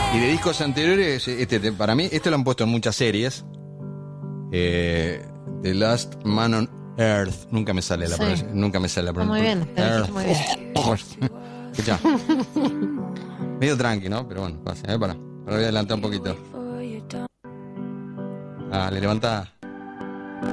Y de discos anteriores, para mí, esto lo han puesto en muchas series. The Last Man on Earth. Nunca me sale la pronunciación. Nunca me sale la pronunciación. Muy bien, te lo dijiste muy bien. Escuchá. Medio tranqui, ¿no? Pero bueno, pasa. Para. Ahora voy a adelantar un poquito. Dale, levantá.